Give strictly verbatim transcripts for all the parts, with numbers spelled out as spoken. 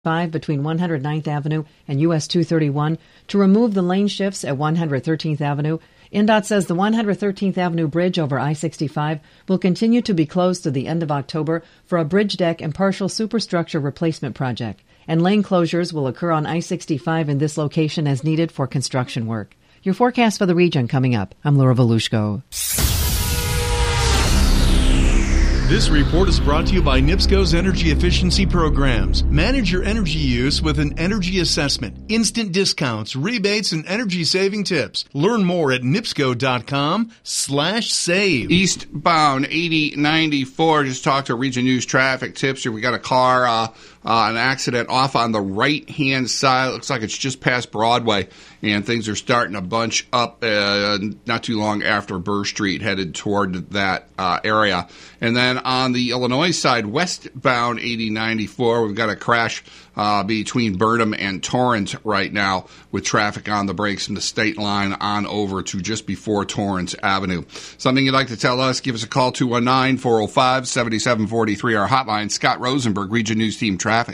five between one hundred ninth Avenue and U S two thirty-one to remove the lane shifts at one hundred thirteenth Avenue. N D O T says the one hundred thirteenth Avenue Bridge over I sixty-five will continue to be closed to the end of October for a bridge deck and partial superstructure replacement project. And lane closures will occur on I sixty-five in this location as needed for construction work. Your forecast for the region coming up. I'm Laura Volushko. This report is brought to you by NIPSCO's Energy Efficiency Programs. Manage your energy use with an energy assessment, instant discounts, rebates, and energy-saving tips. Learn more at nipsco.com slash save. Eastbound eighty ninety-four, just talked to Region News traffic tips here. We got a car, uh, uh, an accident off on the right-hand side. Looks like it's just past Broadway, and things are starting to bunch up uh, not too long after Burr Street, headed toward that uh, area. And then on the Illinois side, westbound eighty ninety-four, we've got a crash uh, between Burnham and Torrance right now with traffic on the brakes from the state line on over to just before Torrance Avenue. Something you'd like to tell us, give us a call, two one nine, four oh five, seven seven four three, our hotline. Scott Rosenberg, Region News Team Traffic.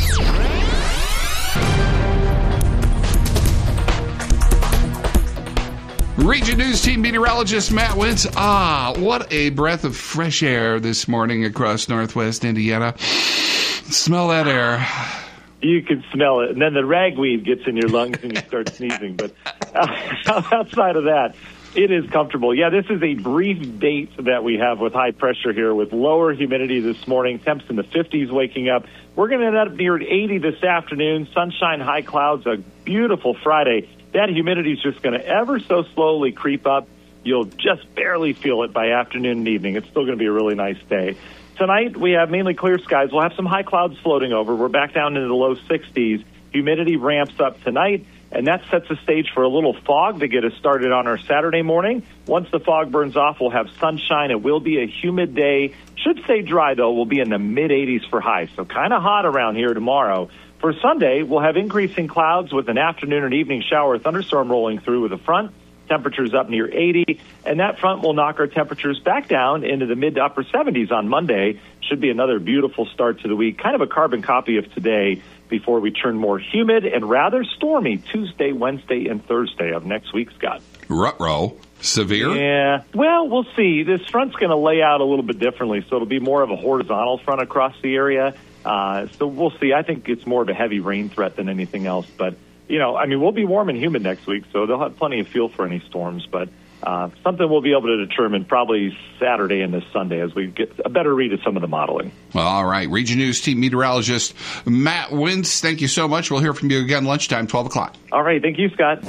Region News Team meteorologist Matt Wentz. Ah, what a breath of fresh air this morning across northwest Indiana. Smell that air. You can smell it, and then the ragweed gets in your lungs and you start sneezing. But uh, outside of that, it is comfortable. Yeah, this is a brief date that we have with high pressure here with lower humidity this morning, temps in the fifties waking up. We're going to end up near eighty this afternoon, sunshine, high clouds, a beautiful Friday. That humidity is just going to ever so slowly creep up. You'll just barely feel it by afternoon and evening. It's still going to be a really nice day. Tonight, we have mainly clear skies. We'll have some high clouds floating over. We're back down into the low sixties. Humidity ramps up tonight, and that sets the stage for a little fog to get us started on our Saturday morning. Once the fog burns off, we'll have sunshine. It will be a humid day. Should stay dry, though. We'll be in the mid-eighties for highs, so kind of hot around here tomorrow. For Sunday, we'll have increasing clouds with an afternoon and evening shower thunderstorm rolling through with a front. Temperatures up near eighty, and that front will knock our temperatures back down into the mid to upper seventies on Monday. Should be another beautiful start to the week, kind of a carbon copy of today before we turn more humid and rather stormy Tuesday, Wednesday, and Thursday of next week, Scott. Ruh-roh. Severe? Yeah. Well, we'll see. This front's going to lay out a little bit differently, so it'll be more of a horizontal front across the area. Uh, so we'll see. I think it's more of a heavy rain threat than anything else. But, you know, I mean, we'll be warm and humid next week, so they'll have plenty of fuel for any storms. But uh, something we'll be able to determine probably Saturday and this Sunday as we get a better read of some of the modeling. Well, all right. Region News Team meteorologist Matt Wentz, thank you so much. We'll hear from you again lunchtime, twelve o'clock. All right. Thank you, Scott.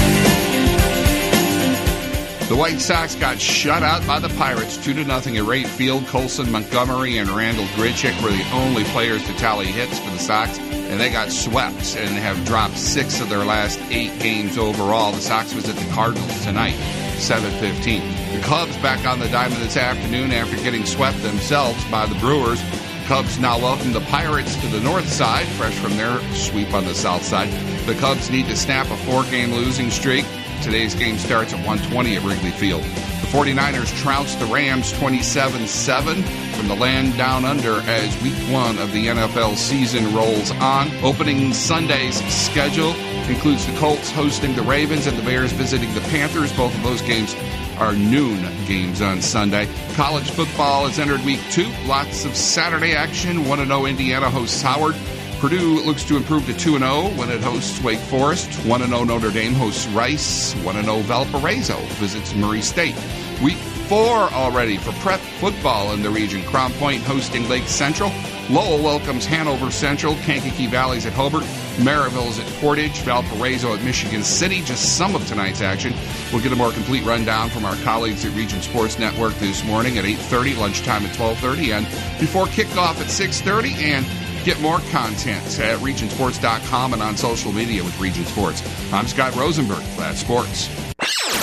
The White Sox got shut out by the Pirates, two to nothing at Wright Field. Colson, Montgomery, and Randall Grichuk were the only players to tally hits for the Sox, and they got swept and have dropped six of their last eight games overall. The Sox visit the Cardinals tonight, seven fifteen. The Cubs back on the diamond this afternoon after getting swept themselves by the Brewers. The Cubs now welcome the Pirates to the north side, fresh from their sweep on the south side. The Cubs need to snap a four-game losing streak. Today's game starts at one twenty at Wrigley Field. The 49ers trounced the Rams twenty-seven seven from the land down under as week one of the N F L season rolls on. Opening Sunday's schedule includes the Colts hosting the Ravens and the Bears visiting the Panthers. Both of those games are noon games on Sunday. College football has entered week two. Lots of Saturday action. one and oh Indiana hosts Howard. Purdue looks to improve to two and oh when it hosts Wake Forest. one and oh Notre Dame hosts Rice. one and oh Valparaiso visits Murray State. Week four already for prep football in the region. Crown Point hosting Lake Central. Lowell welcomes Hanover Central. Kankakee Valley's at Hobart. Maryville's at Portage. Valparaiso at Michigan City. Just some of tonight's action. We'll get a more complete rundown from our colleagues at Region Sports Network this morning at eight thirty, lunchtime at twelve thirty, and before kickoff at six thirty, and get more content at region sports dot com and on social media with Region Sports. I'm Scott Rosenberg, Flat Sports.